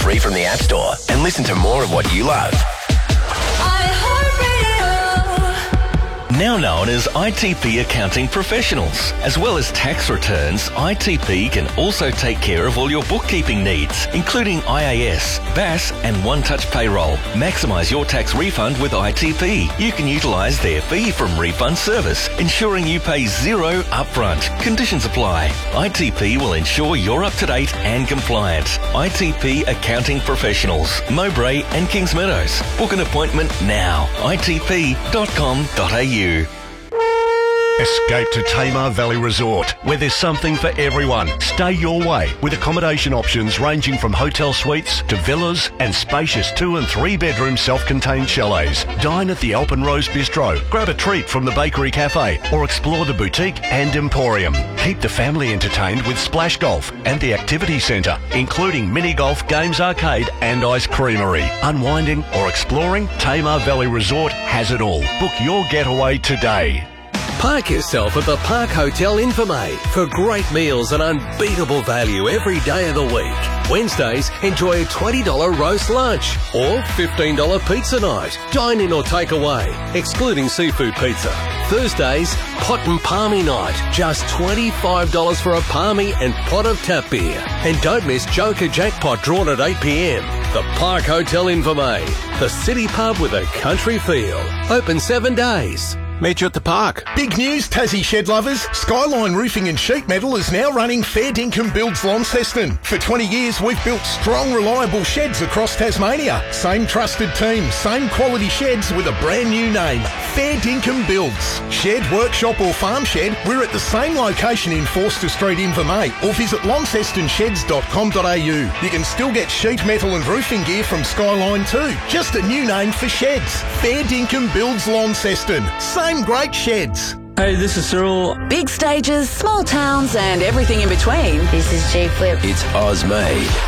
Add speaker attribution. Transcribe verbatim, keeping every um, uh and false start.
Speaker 1: free from the App Store and listen to more of what you love. Now known as I T P Accounting Professionals. As well as tax returns, I T P can also take care of all your bookkeeping needs, including I A S, B A S and One Touch Payroll. Maximise your tax refund with I T P. You can utilise their fee from refund service, ensuring you pay zero upfront. Conditions apply. I T P will ensure you're up to date and compliant. I T P Accounting Professionals, Mowbray and Kings Meadows. Book an appointment now. I T P dot com dot a u.
Speaker 2: Escape to Tamar Valley Resort, where there's something for everyone. Stay your way with accommodation options ranging from hotel suites to villas and spacious two and three bedroom self-contained chalets. Dine at the Alpen Rose Bistro, grab a treat from the Bakery Cafe or explore the boutique and emporium. Keep the family entertained with Splash Golf and the Activity Centre, including mini golf, games arcade and ice creamery. Unwinding or exploring, Tamar Valley Resort has it all. Book your getaway today.
Speaker 3: Park yourself at the Park Hotel Infirmay for great meals and unbeatable value every day of the week. Wednesdays, enjoy a twenty dollars roast lunch or fifteen dollars pizza night. Dine in or take away, excluding seafood pizza. Thursdays, pot and palmy night. Just twenty-five dollars for a palmy and pot of tap beer. And don't miss Joker Jackpot drawn at eight p m. The Park Hotel Infirmay, the city pub with a country feel. Open seven days.
Speaker 4: Meet you at the park.
Speaker 5: Big news, Tassie shed lovers. Skyline Roofing and Sheet Metal is now running Fair Dinkum Builds Launceston. For twenty years, we've built strong, reliable sheds across Tasmania. Same trusted team, same quality sheds with a brand new name. Fair Dinkum Builds. Shed, workshop or farm shed, we're at the same location in Forster Street, Invermay, or visit launceston sheds dot com dot a u. You can still get sheet metal and roofing gear from Skyline too. Just a new name for sheds. Fair Dinkum Builds Launceston. Same great sheds.
Speaker 6: Hey, this is Cyril.
Speaker 7: Big stages, small towns and everything in between.
Speaker 8: This is G Flip.
Speaker 1: It's Oz May.